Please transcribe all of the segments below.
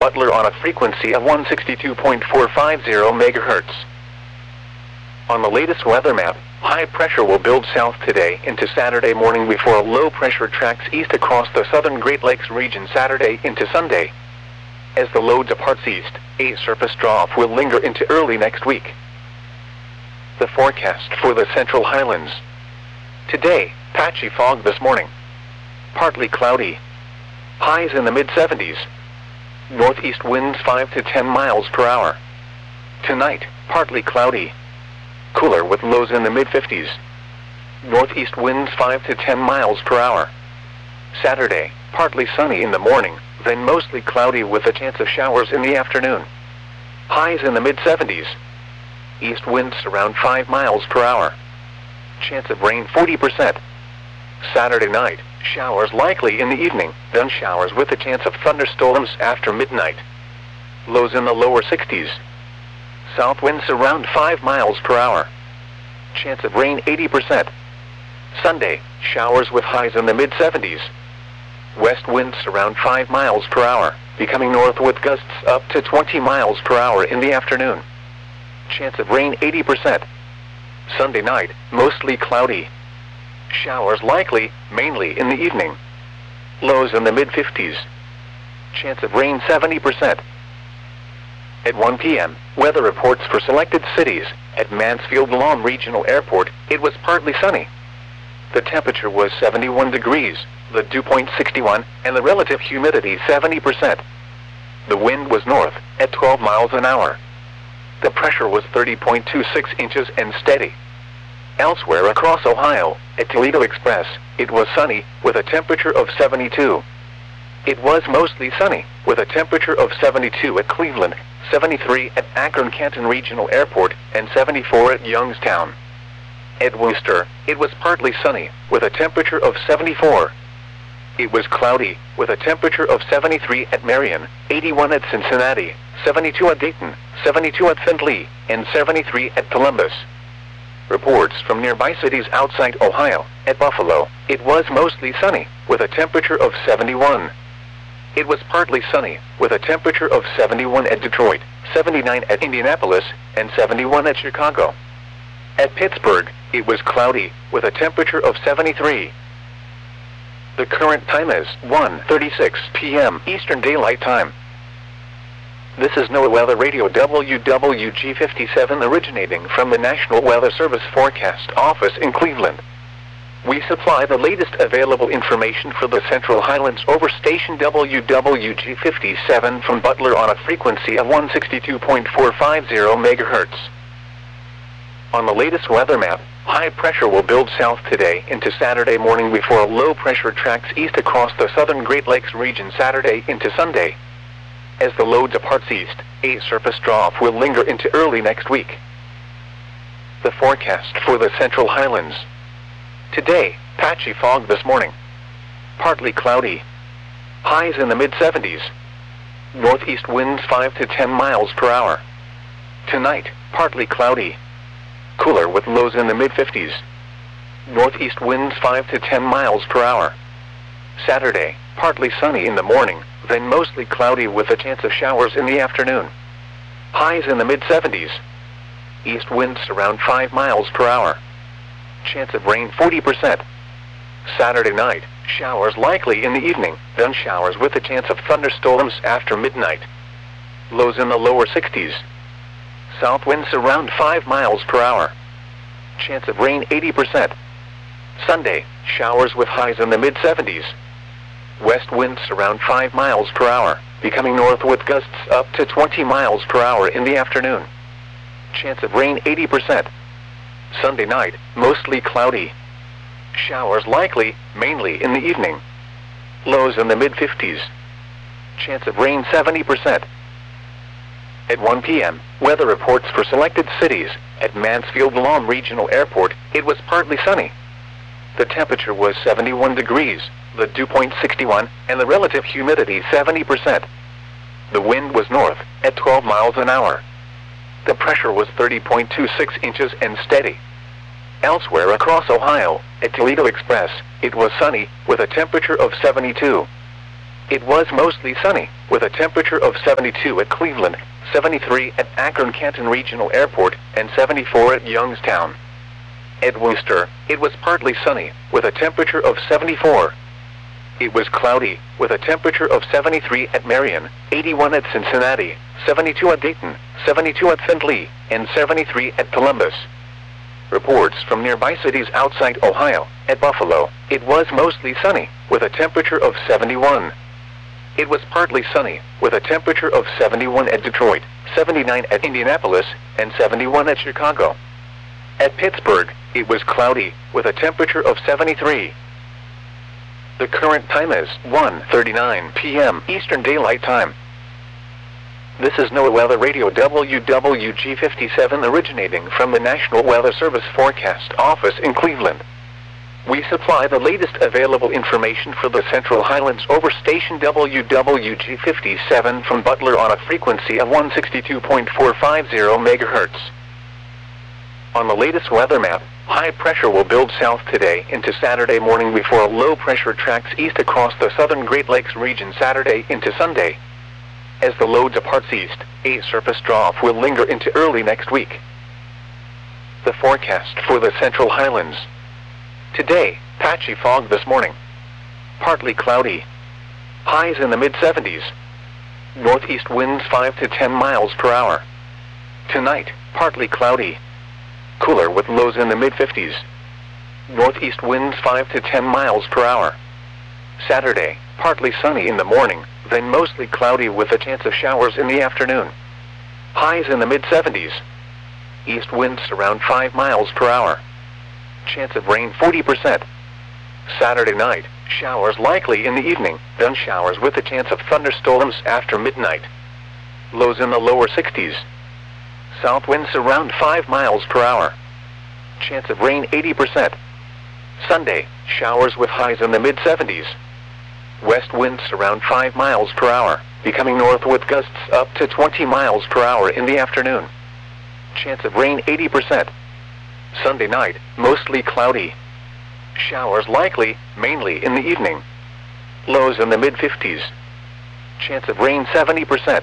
Butler on a frequency of 162.450 MHz. On the latest weather map, high pressure will build south today into Saturday morning before low pressure tracks east across the southern Great Lakes region Saturday into Sunday. As the low departs east, a surface trough will linger into early next week. The forecast for the Central Highlands. Today, patchy fog this morning. Partly cloudy. Highs in the mid-70s. Northeast winds 5 to 10 miles per hour. Tonight, partly cloudy. Cooler with lows in the mid-50s. Northeast winds 5 to 10 miles per hour. Saturday, partly sunny in the morning, then mostly cloudy with a chance of showers in the afternoon. Highs in the mid-70s. East winds around 5 miles per hour. Chance of rain 40%. Saturday night, showers likely in the evening, then showers with a chance of thunderstorms after midnight. Lows in the lower 60s. South winds around 5 miles per hour. Chance of rain 80%. Sunday, showers with highs in the mid-70s. West winds around 5 miles per hour, becoming north with gusts up to 20 miles per hour in the afternoon. Chance of rain 80%. Sunday night, mostly cloudy. Showers likely, mainly in the evening. Lows in the mid-50s. Chance of rain 70%. At 1 p.m., weather reports for selected cities. At Mansfield-Lom Regional Airport, it was partly sunny. The temperature was 71 degrees, the dew point 61, and the relative humidity 70%. The wind was north, at 12 miles an hour. The pressure was 30.26 inches and steady. Elsewhere across Ohio, at Toledo Express, it was sunny, with a temperature of 72. It was mostly sunny, with a temperature of 72 at Cleveland, 73 at Akron-Canton Regional Airport, and 74 at Youngstown. At Worcester, it was partly sunny, with a temperature of 74. It was cloudy, with a temperature of 73 at Marion, 81 at Cincinnati, 72 at Dayton, 72 at Findlay, and 73 at Columbus. Reports from nearby cities outside Ohio. At Buffalo, it was mostly sunny, with a temperature of 71. It was partly sunny, with a temperature of 71 at Detroit, 79 at Indianapolis, and 71 at Chicago. At Pittsburgh, it was cloudy, with a temperature of 73. The current time is 1:36 p.m. Eastern Daylight Time. This is NOAA Weather Radio WWG57 originating from the National Weather Service Forecast Office in Cleveland. We supply the latest available information for the Central Highlands over station WWG57 from Butler on a frequency of 162.450 MHz. On the latest weather map, high pressure will build south today into Saturday morning before low pressure tracks east across the southern Great Lakes region Saturday into Sunday. As the low departs east, a surface trough will linger into early next week. The forecast for the Central Highlands. Today, patchy fog this morning. Partly cloudy. Highs in the mid-70s. Northeast winds 5 to 10 miles per hour. Tonight, partly cloudy. Cooler with lows in the mid-50s. Northeast winds 5 to 10 miles per hour. Saturday, partly sunny in the morning, then mostly cloudy with a chance of showers in the afternoon. Highs in the mid-70s. East winds around 5 miles per hour. Chance of rain 40%. Saturday night, showers likely in the evening, then showers with a chance of thunderstorms after midnight. Lows in the lower 60s. South winds around 5 miles per hour. Chance of rain 80%. Sunday, showers with highs in the mid-70s. West winds around 5 miles per hour, becoming north with gusts up to 20 miles per hour in the afternoon. Chance of rain 80%. Sunday night, mostly cloudy. Showers likely, mainly in the evening. Lows in the mid-50s. Chance of rain 70%. At 1 p.m., weather reports for selected cities. At Mansfield-Lom Regional Airport, it was partly sunny. The temperature was 71 degrees, the dew point 61, and the relative humidity 70%. The wind was north, at 12 miles an hour. The pressure was 30.26 inches and steady. Elsewhere across Ohio, at Toledo Express, it was sunny, with a temperature of 72. It was mostly sunny, with a temperature of 72 at Cleveland, 73 at Akron-Canton Regional Airport, and 74 at Youngstown. At Worcester, it was partly sunny, with a temperature of 74. It was cloudy, with a temperature of 73 at Marion, 81 at Cincinnati, 72 at Dayton, 72 at St. Louis, and 73 at Columbus. Reports from nearby cities outside Ohio. At Buffalo, it was mostly sunny, with a temperature of 71. It was partly sunny, with a temperature of 71 at Detroit, 79 at Indianapolis, and 71 at Chicago. At Pittsburgh, it was cloudy, with a temperature of 73. The current time is 1:39 p.m. Eastern Daylight Time. This is NOAA Weather Radio WWG57 originating from the National Weather Service Forecast Office in Cleveland. We supply the latest available information for the Central Highlands over station WWG57 from Butler on a frequency of 162.450 MHz. On the latest weather map, high pressure will build south today into Saturday morning before low pressure tracks east across the southern Great Lakes region Saturday into Sunday. As the low departs east, a surface trough will linger into early next week. The forecast for the Central Highlands. Today, patchy fog this morning. Partly cloudy. Highs in the mid-70s. Northeast winds 5 to 10 miles per hour. Tonight, partly cloudy. Cooler with lows in the mid-50s. Northeast winds 5 to 10 miles per hour. Saturday, partly sunny in the morning, then mostly cloudy with a chance of showers in the afternoon. Highs in the mid-70s. East winds around 5 miles per hour. Chance of rain 40%. Saturday night, showers likely in the evening, then showers with a chance of thunderstorms after midnight. Lows in the lower 60s. South winds around 5 miles per hour. Chance of rain 80%. Sunday, showers with highs in the mid-70s. West winds around 5 miles per hour, becoming north with gusts up to 20 miles per hour in the afternoon. Chance of rain 80%. Sunday night, mostly cloudy. Showers likely, mainly in the evening. Lows in the mid-50s. Chance of rain 70%.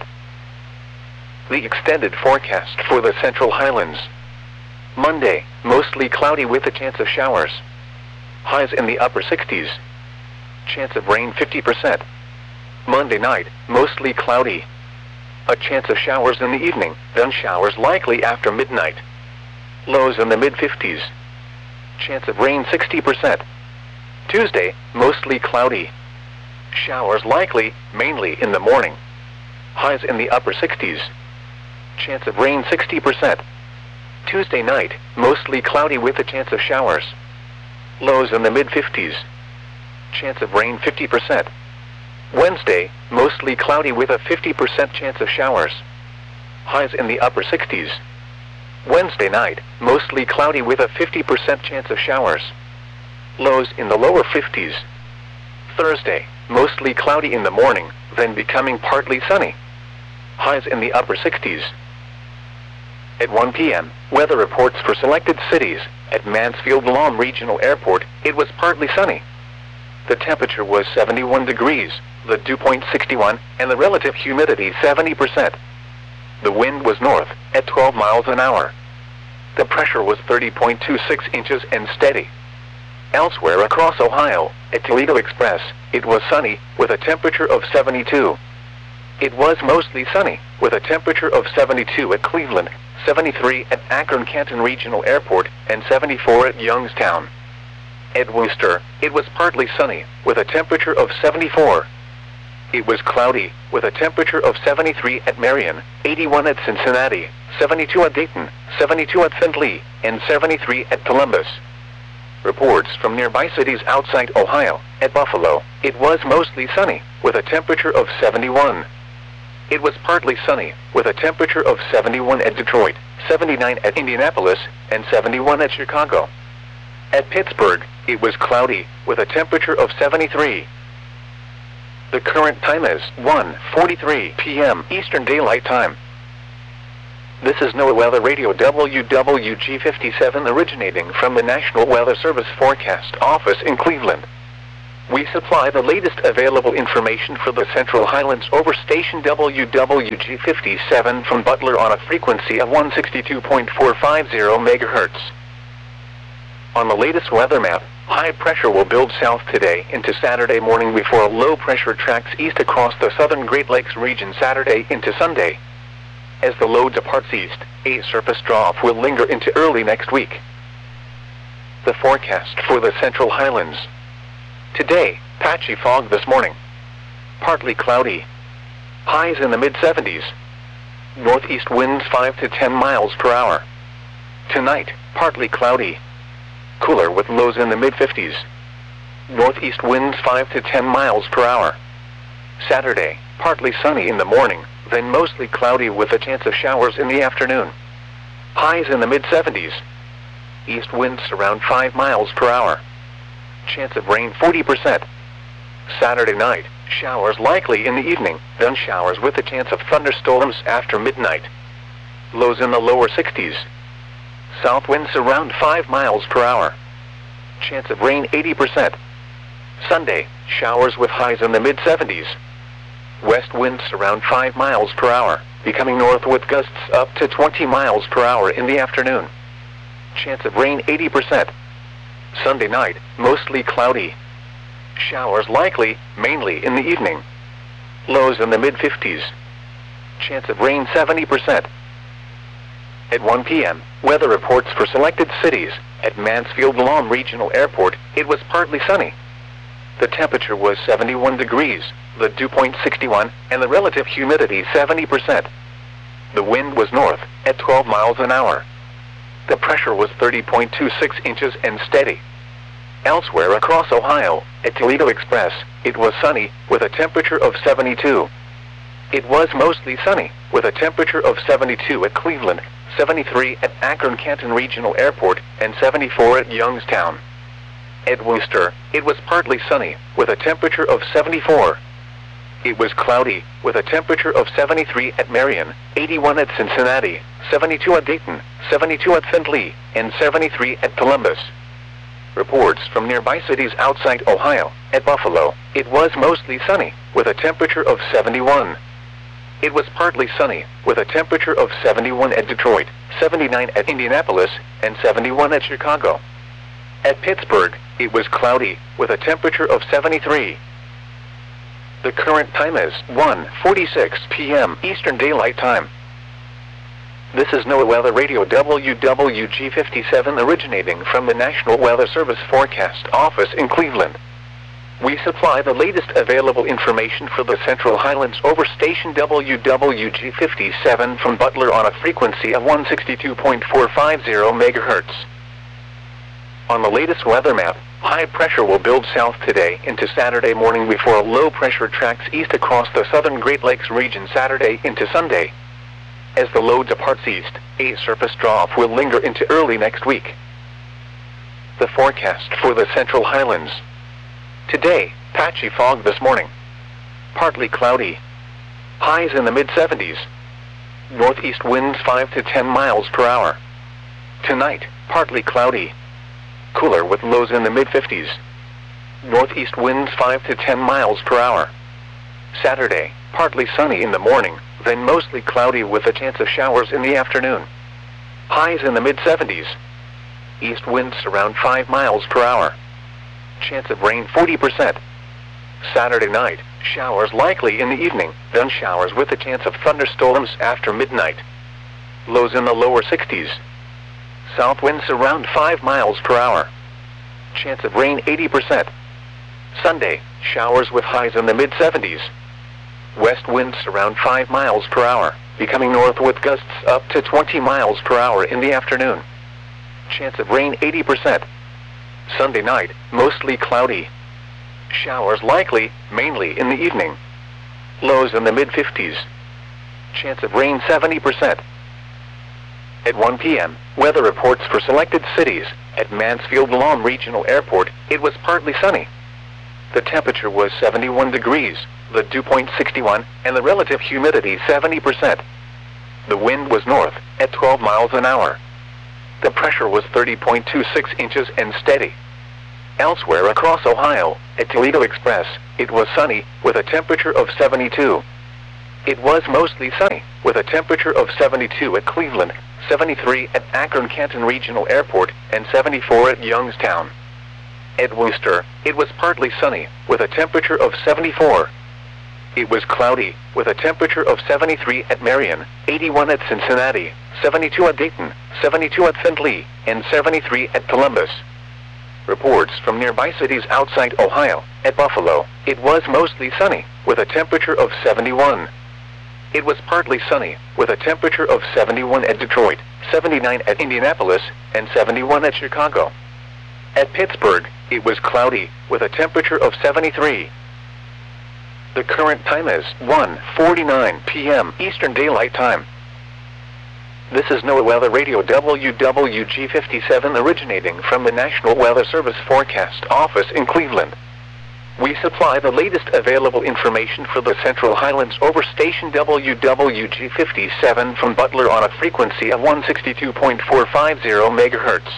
The extended forecast for the Central Highlands. Monday, mostly cloudy with a chance of showers. Highs in the upper 60s. Chance of rain 50%. Monday night, mostly cloudy. A chance of showers in the evening, then showers likely after midnight. Lows in the mid-50s. Chance of rain 60%. Tuesday, mostly cloudy. Showers likely, mainly in the morning. Highs in the upper 60s. Chance of rain 60%. Tuesday night, mostly cloudy with a chance of showers. Lows in the mid-50s. Chance of rain 50%. Wednesday, mostly cloudy with a 50% chance of showers. Highs in the upper 60s. Wednesday night, mostly cloudy with a 50% chance of showers. Lows in the lower 50s. Thursday, mostly cloudy in the morning, then becoming partly sunny. Highs in the upper 60s. At 1 p.m., weather reports for selected cities. At Mansfield-Lom Regional Airport, it was partly sunny. The temperature was 71 degrees, the dew point 61, and the relative humidity 70%. The wind was north, at 12 miles an hour. The pressure was 30.26 inches and steady. Elsewhere across Ohio, at Toledo Express, it was sunny, with a temperature of 72. It was mostly sunny, with a temperature of 72 at Cleveland, 73 at Akron-Canton Regional Airport, and 74 at Youngstown. At Worcester, it was partly sunny, with a temperature of 74. It was cloudy, with a temperature of 73 at Marion, 81 at Cincinnati, 72 at Dayton, 72 at St. Louis, and 73 at Columbus. Reports from nearby cities outside Ohio. At Buffalo, it was mostly sunny, with a temperature of 71. It was partly sunny, with a temperature of 71 at Detroit, 79 at Indianapolis, and 71 at Chicago. At Pittsburgh, it was cloudy, with a temperature of 73. The current time is 1:43 p.m. Eastern Daylight Time. This is NOAA Weather Radio WWG57 originating from the National Weather Service Forecast Office in Cleveland. We supply the latest available information for the Central Highlands over station WWG57 from Butler on a frequency of 162.450 MHz. On the latest weather map, high pressure will build south today into Saturday morning before low pressure tracks east across the southern Great Lakes region Saturday into Sunday. As the low departs east, a surface trough will linger into early next week. The forecast for the Central Highlands. Today, patchy fog this morning. Partly cloudy. Highs in the mid-70s. Northeast winds 5 to 10 miles per hour. Tonight, partly cloudy. Cooler with lows in the mid-50s. Northeast winds 5 to 10 miles per hour. Saturday, partly sunny in the morning, then mostly cloudy with a chance of showers in the afternoon. Highs in the mid-70s. East winds around 5 miles per hour. Chance of rain 40%. Saturday night, showers likely in the evening, then showers with a chance of thunderstorms after midnight. Lows in the lower 60s. South winds around 5 miles per hour. Chance of rain 80%. Sunday, showers with highs in the mid-70s. West winds around 5 miles per hour, becoming north with gusts up to 20 miles per hour in the afternoon. Chance of rain 80%. Sunday night, mostly cloudy. Showers likely, mainly in the evening. Lows in the mid-50s. Chance of rain 70%. At 1 p.m., weather reports for selected cities. At Mansfield-Lam Regional Airport, it was partly sunny. The temperature was 71 degrees, the dew point 61, and the relative humidity 70%. The wind was north, at 12 miles an hour. The pressure was 30.26 inches and steady. Elsewhere across Ohio, at Toledo Express, it was sunny, with a temperature of 72. It was mostly sunny, with a temperature of 72 at Cleveland, 73 at Akron-Canton Regional Airport, and 74 at Youngstown. At Worcester, it was partly sunny, with a temperature of 74. It was cloudy, with a temperature of 73 at Marion, 81 at Cincinnati, 72 at Dayton, 72 at Findlay, and 73 at Columbus. Reports from nearby cities outside Ohio. At Buffalo, it was mostly sunny, with a temperature of 71. It was partly sunny, with a temperature of 71 at Detroit, 79 at Indianapolis, and 71 at Chicago. At Pittsburgh, it was cloudy, with a temperature of 73. The current time is 1:46 p.m. Eastern Daylight Time. This is NOAA Weather Radio WWG57 originating from the National Weather Service Forecast Office in Cleveland. We supply the latest available information for the Central Highlands over station WWG57 from Butler on a frequency of 162.450 MHz. On the latest weather map, high pressure will build south today into Saturday morning before low pressure tracks east across the southern Great Lakes region Saturday into Sunday. As the low departs east, a surface trough will linger into early next week. The forecast for the Central Highlands. Today, patchy fog this morning. Partly cloudy. Highs in the mid-70s. Northeast winds 5 to 10 miles per hour. Tonight, partly cloudy. Cooler with lows in the mid-50s. Northeast winds 5 to 10 miles per hour. Saturday, partly sunny in the morning, then mostly cloudy with a chance of showers in the afternoon. Highs in the mid-70s. East winds around 5 miles per hour. Chance of rain 40%. Saturday night, showers likely in the evening, then showers with a chance of thunderstorms after midnight. Lows in the lower 60s. South winds around 5 miles per hour. Chance of rain 80%. Sunday, showers with highs in the mid-70s. West winds around 5 miles per hour, becoming north with gusts up to 20 miles per hour in the afternoon. Chance of rain 80%. Sunday night, mostly cloudy. Showers likely, mainly in the evening. Lows in the mid-50s. Chance of rain 70%. At 1 p.m., weather reports for selected cities. At Mansfield-Lam Regional Airport, it was partly sunny. The temperature was 71 degrees, the dew point 61, and the relative humidity 70%. The wind was north, at 12 miles an hour. The pressure was 30.26 inches and steady. Elsewhere across Ohio, at Toledo Express, it was sunny, with a temperature of 72. It was mostly sunny, with a temperature of 72 at Cleveland, 73 at Akron-Canton Regional Airport, and 74 at Youngstown. At Wooster, it was partly sunny, with a temperature of 74. It was cloudy, with a temperature of 73 at Marion, 81 at Cincinnati, 72 at Dayton, 72 at St. Louis, and 73 at Columbus. Reports from nearby cities outside Ohio. At Buffalo, it was mostly sunny, with a temperature of 71. It was partly sunny, with a temperature of 71 at Detroit, 79 at Indianapolis, and 71 at Chicago. At Pittsburgh, it was cloudy, with a temperature of 73. The current time is 1:49 p.m. Eastern Daylight Time. This is NOAA Weather Radio WWG57 originating from the National Weather Service Forecast Office in Cleveland. We supply the latest available information for the Central Highlands over station WWG57 from Butler on a frequency of 162.450 MHz.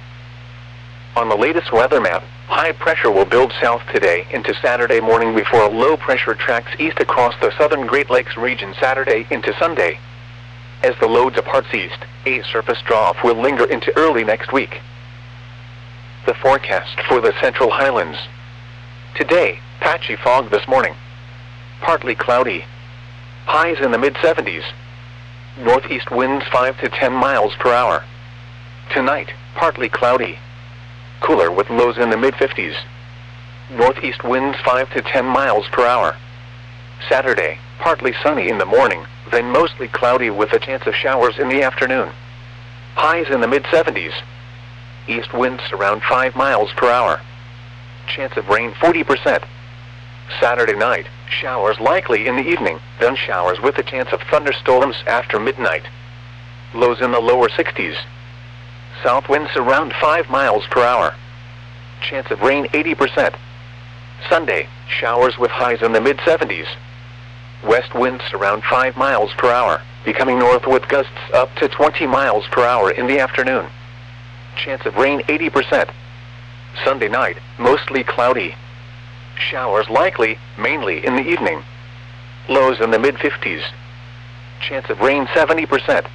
On the latest weather map, high pressure will build south today into Saturday morning before low pressure tracks east across the southern Great Lakes region Saturday into Sunday. As the low departs east, a surface trough will linger into early next week. The forecast for the Central Highlands. Today, patchy fog this morning. Partly cloudy. Highs in the mid-70s. Northeast winds 5 to 10 miles per hour. Tonight, partly cloudy. Cooler with lows in the mid-50s. Northeast winds 5 to 10 miles per hour. Saturday, partly sunny in the morning, then mostly cloudy with a chance of showers in the afternoon. Highs in the mid-70s. East winds around 5 miles per hour. Chance of rain 40%. Saturday night, showers likely in the evening, then showers with a chance of thunderstorms after midnight. Lows in the lower 60s. South winds around 5 miles per hour. Chance of rain 80%. Sunday, showers with highs in the mid-70s. West winds around 5 miles per hour, becoming north with gusts up to 20 miles per hour in the afternoon. Chance of rain 80%. Sunday night, mostly cloudy. Showers likely, mainly in the evening. Lows in the mid-50s. Chance of rain 70%.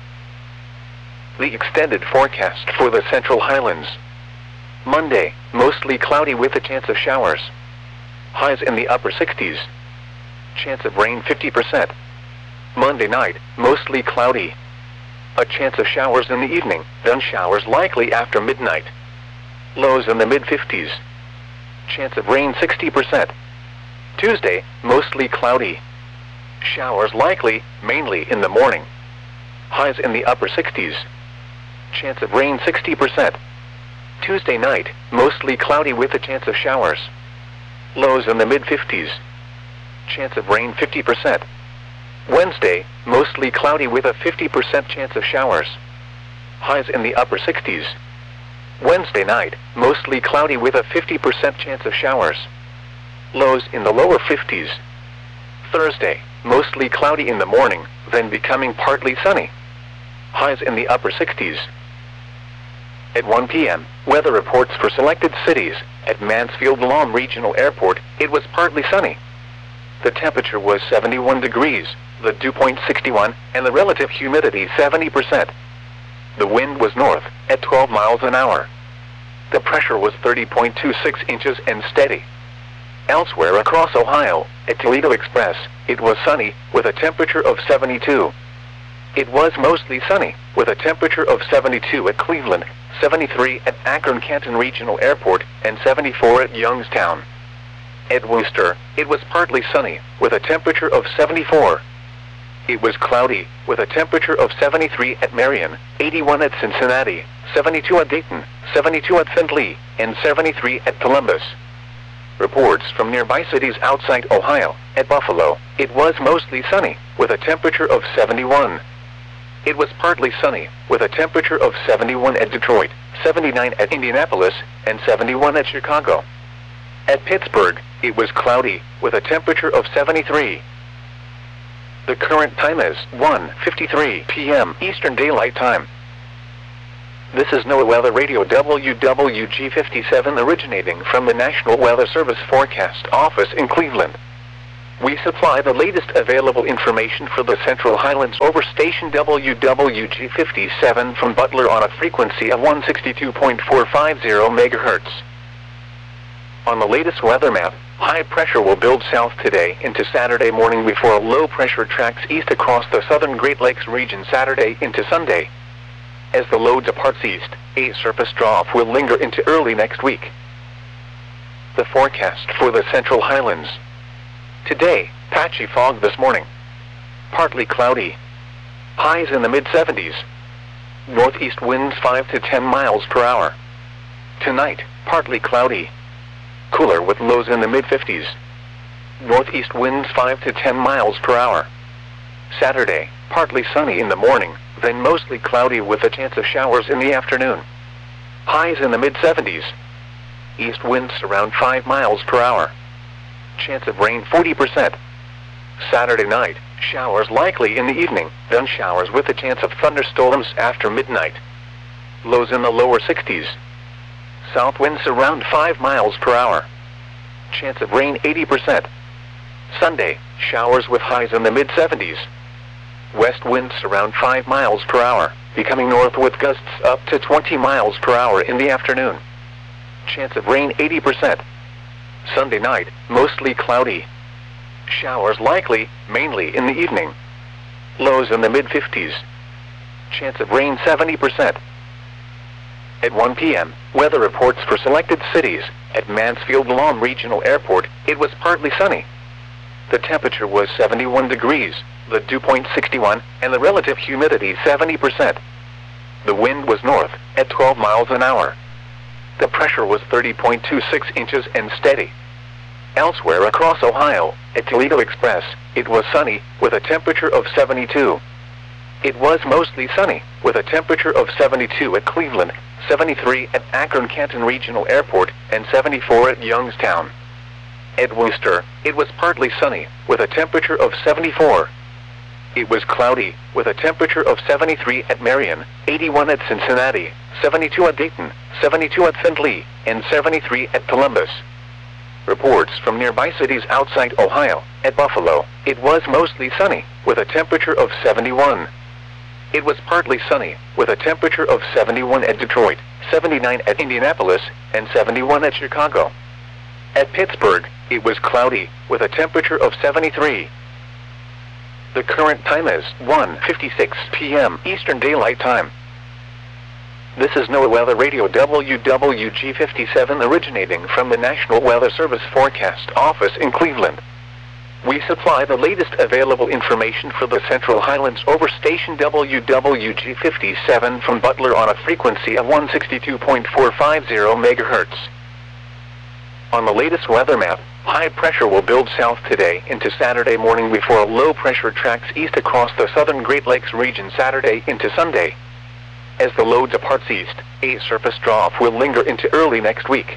The extended forecast for the Central Highlands. Monday, mostly cloudy with a chance of showers. Highs in the upper 60s. Chance of rain 50%. Monday night, mostly cloudy. A chance of showers in the evening, then showers likely after midnight. Lows in the mid-50s. Chance of rain 60%. Tuesday, mostly cloudy. Showers likely, mainly in the morning. Highs in the upper 60s. Chance of rain 60%. Tuesday night, mostly cloudy with a chance of showers. Lows in the mid-50s. Chance of rain 50%. Wednesday, mostly cloudy with a 50% chance of showers. Highs in the upper 60s. Wednesday night, mostly cloudy with a 50% chance of showers. Lows in the lower 50s. Thursday, mostly cloudy in the morning, then becoming partly sunny. Highs in the upper 60s. At 1 p.m., weather reports for selected cities. At Mansfield-Lom Regional Airport, it was partly sunny. The temperature was 71 degrees, the dew point 61, and the relative humidity 70%. The wind was north, at 12 miles an hour. The pressure was 30.26 inches and steady. Elsewhere across Ohio, at Toledo Express, it was sunny, with a temperature of 72. It was mostly sunny, with a temperature of 72 at Cleveland, 73 at Akron-Canton Regional Airport, and 74 at Youngstown. At Wooster, it was partly sunny, with a temperature of 74. It was cloudy, with a temperature of 73 at Marion, 81 at Cincinnati, 72 at Dayton, 72 at St. Louis, and 73 at Columbus. Reports from nearby cities outside Ohio. At Buffalo, it was mostly sunny, with a temperature of 71. It was partly sunny, with a temperature of 71 at Detroit, 79 at Indianapolis, and 71 at Chicago. At Pittsburgh, it was cloudy, with a temperature of 73. The current time is 1:53 p.m. Eastern Daylight Time. This is NOAA Weather Radio WWG57 originating from the National Weather Service Forecast Office in Cleveland. We supply the latest available information for the Central Highlands over station WWG57 from Butler on a frequency of 162.450 MHz. On the latest weather map, high pressure will build south today into Saturday morning before low pressure tracks east across the southern Great Lakes region Saturday into Sunday. As the low departs east, a surface trough will linger into early next week. The forecast for the Central Highlands. Today, patchy fog this morning. Partly cloudy. Highs in the mid-70s. Northeast winds 5 to 10 miles per hour. Tonight, partly cloudy. Cooler with lows in the mid-50s. Northeast winds 5 to 10 miles per hour. Saturday, partly sunny in the morning, then mostly cloudy with a chance of showers in the afternoon. Highs in the mid-70s. East winds around 5 miles per hour. Chance of rain 40%. Saturday night, showers likely in the evening, then showers with a chance of thunderstorms after midnight. Lows in the lower 60s. South winds around 5 miles per hour. Chance of rain 80%. Sunday, showers with highs in the mid-70s. West winds around 5 miles per hour, becoming north with gusts up to 20 miles per hour in the afternoon. Chance of rain 80%. Sunday night, mostly cloudy. Showers likely, mainly in the evening. Lows in the mid-50s. Chance of rain 70%. At 1 p.m., weather reports for selected cities. At Mansfield-Lam Regional Airport, it was partly sunny. The temperature was 71 degrees, the dew point 61, and the relative humidity 70%. The wind was north, at 12 miles an hour. The pressure was 30.26 inches and steady. Elsewhere across Ohio, at Toledo Express, it was sunny, with a temperature of 72. It was mostly sunny, with a temperature of 72 at Cleveland, 73 at Akron-Canton Regional Airport, and 74 at Youngstown. At Worcester, it was partly sunny, with a temperature of 74. It was cloudy, with a temperature of 73 at Marion, 81 at Cincinnati, 72 at Dayton, 72 at St. Louis, and 73 at Columbus. Reports from nearby cities outside Ohio. At Buffalo, it was mostly sunny, with a temperature of 71. It was partly sunny, with a temperature of 71 at Detroit, 79 at Indianapolis, and 71 at Chicago. At Pittsburgh, it was cloudy, with a temperature of 73. The current time is 1:56 p.m. Eastern Daylight Time. This is NOAA Weather Radio WWG57 originating from the National Weather Service Forecast Office in Cleveland. We supply the latest available information for the Central Highlands over station WWG57 from Butler on a frequency of 162.450 MHz. On the latest weather map, high pressure will build south today into Saturday morning before low pressure tracks east across the southern Great Lakes region Saturday into Sunday. As the low departs east, a surface trough will linger into early next week.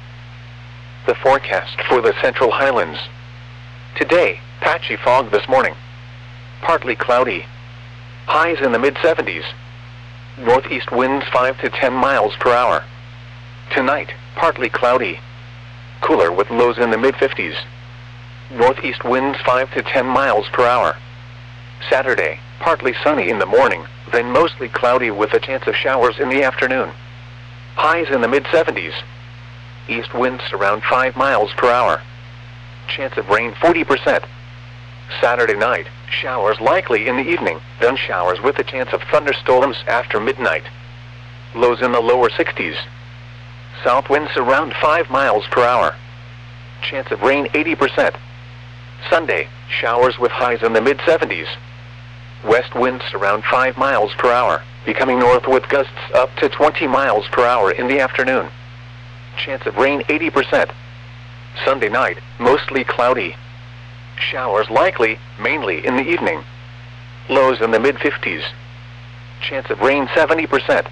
The forecast for the Central Highlands. Today, patchy fog this morning. Partly cloudy. Highs in the mid-70s. Northeast winds 5 to 10 miles per hour. Tonight, partly cloudy. Cooler with lows in the mid-50s. Northeast winds 5 to 10 miles per hour. Saturday, partly sunny in the morning, then mostly cloudy with a chance of showers in the afternoon. Highs in the mid-70s. East winds around 5 miles per hour. Chance of rain 40%. Saturday night, showers likely in the evening, then showers with a chance of thunderstorms after midnight. Lows in the lower 60s. South winds around 5 miles per hour. Chance of rain 80%. Sunday, showers with highs in the mid-70s. West winds around 5 miles per hour, becoming north with gusts up to 20 miles per hour in the afternoon. Chance of rain 80%. Sunday night, mostly cloudy. Showers likely, mainly in the evening. Lows in the mid-50s. Chance of rain 70%.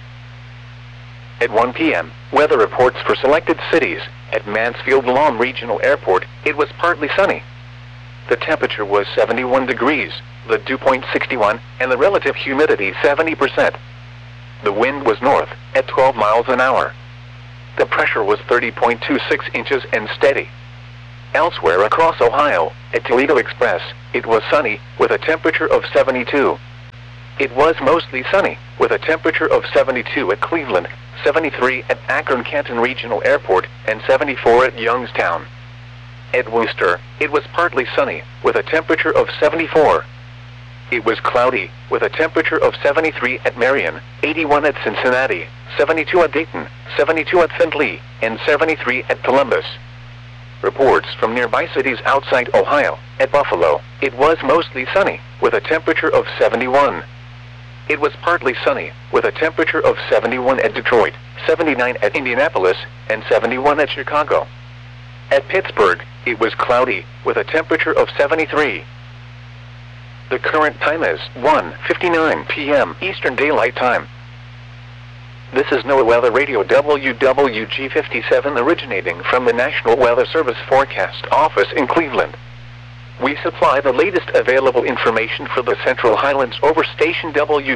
At 1 p.m., weather reports for selected cities. At Mansfield-Lam Regional Airport, it was partly sunny. The temperature was 71 degrees, the dew point 61, and the relative humidity 70%. The wind was north, at 12 miles an hour. The pressure was 30.26 inches and steady. Elsewhere across Ohio, at Toledo Express, it was sunny, with a temperature of 72. It was mostly sunny, with a temperature of 72 at Cleveland, 73 at Akron-Canton Regional Airport, and 74 at Youngstown. At Worcester, it was partly sunny, with a temperature of 74. It was cloudy, with a temperature of 73 at Marion, 81 at Cincinnati, 72 at Dayton, 72 at Findlay, and 73 at Columbus. Reports from nearby cities outside Ohio. At Buffalo, it was mostly sunny, with a temperature of 71. It was partly sunny, with a temperature of 71 at Detroit, 79 at Indianapolis, and 71 at Chicago. At Pittsburgh, it was cloudy, with a temperature of 73. The current time is 1:59 p.m. Eastern Daylight Time. This is NOAA Weather Radio WWG57 originating from the National Weather Service Forecast Office in Cleveland. We supply the latest available information for the Central Highlands over station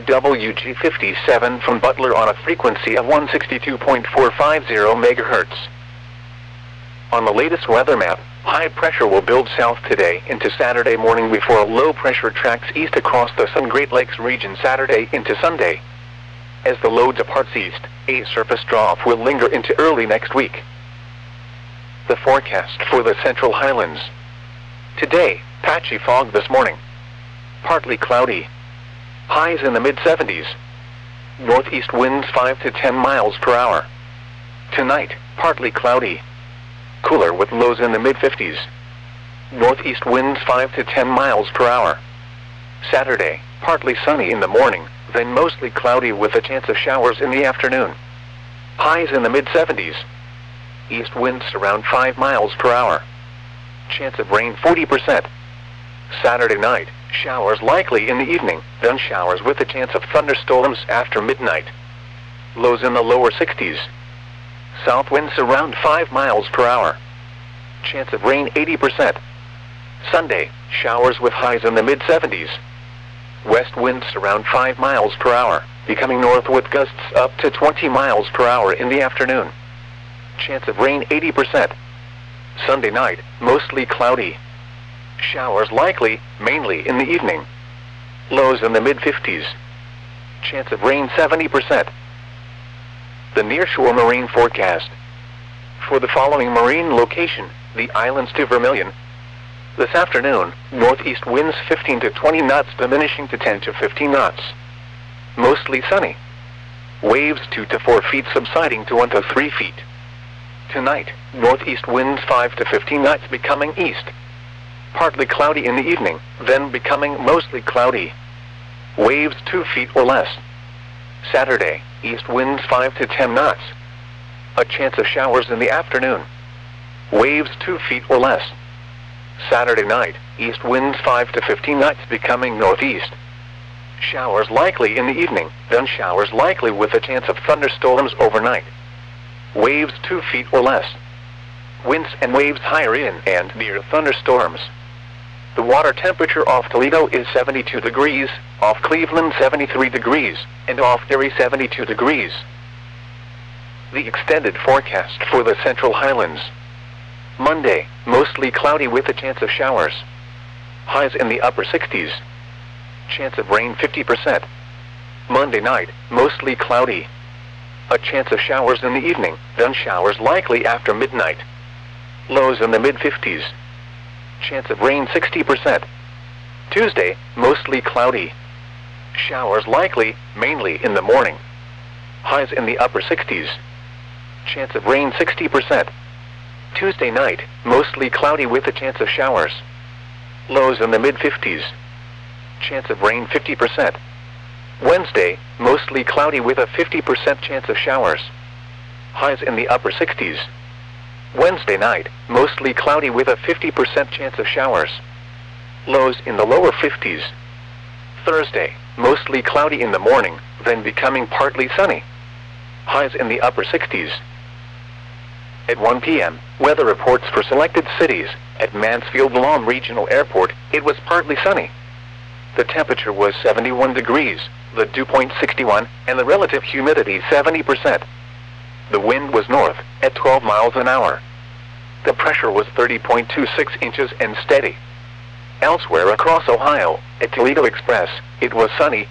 WWG57 from Butler on a frequency of 162.450 MHz. On the latest weather map, high pressure will build south today into Saturday morning before low pressure tracks east across the Sun Great Lakes region Saturday into Sunday. As the low departs east, a surface trough will linger into early next week. The forecast for the Central Highlands. Today, patchy fog this morning. Partly cloudy. Highs in the mid-70s. Northeast winds 5 to 10 miles per hour. Tonight, partly cloudy. Cooler with lows in the mid-50s. Northeast winds 5 to 10 miles per hour. Saturday, partly sunny in the morning, then mostly cloudy with a chance of showers in the afternoon. Highs in the mid-70s. East winds around 5 miles per hour. Chance of rain 40%. Saturday night, showers likely in the evening, then showers with a chance of thunderstorms after midnight. Lows in the lower 60s. South winds around 5 miles per hour. Chance of rain 80%. Sunday, showers with highs in the mid-70s. West winds around 5 miles per hour, becoming north with gusts up to 20 miles per hour in the afternoon. Chance of rain 80%. Sunday night, mostly cloudy. Showers likely, mainly in the evening. Lows in the mid-50s. Chance of rain 70%. The nearshore marine forecast. For the following marine location, the islands to Vermilion. This afternoon, northeast winds 15 to 20 knots diminishing to 10 to 15 knots. Mostly sunny. Waves 2 to 4 feet subsiding to 1 to 3 feet. Tonight, northeast winds 5 to 15 knots becoming east. Partly cloudy in the evening, then becoming mostly cloudy. Waves 2 feet or less. Saturday, east winds 5 to 10 knots. A chance of showers in the afternoon. Waves 2 feet or less. Saturday night, east winds 5 to 15 knots becoming northeast. Showers likely in the evening, then showers likely with a chance of thunderstorms overnight. Waves 2 feet or less. Winds and waves higher in and near thunderstorms. The water temperature off Toledo is 72 degrees, off Cleveland 73 degrees, and off Erie 72 degrees. The extended forecast for the Central Highlands. Monday, mostly cloudy with a chance of showers. Highs in the upper 60s. Chance of rain 50%. Monday night, mostly cloudy. A chance of showers in the evening, then showers likely after midnight. Lows in the mid-50s. Chance of rain 60%. Tuesday, mostly cloudy. Showers likely, mainly in the morning. Highs in the upper 60s. Chance of rain 60%. Tuesday night, mostly cloudy with a chance of showers. Lows in the mid-50s. Chance of rain 50%. Wednesday, mostly cloudy with a 50% chance of showers. Highs in the upper 60s. Wednesday night, mostly cloudy with a 50% chance of showers. Lows in the lower 50s. Thursday, mostly cloudy in the morning, then becoming partly sunny. Highs in the upper 60s. At 1 p.m., weather reports for selected cities. At Mansfield Lahm Regional Airport, it was partly sunny. the temperature was 71 degrees, the dew point 61, and the relative humidity 70%. The wind was north, at 12 miles an hour. The pressure was 30.26 inches and steady. Elsewhere across Ohio, at Toledo Express, it was sunny,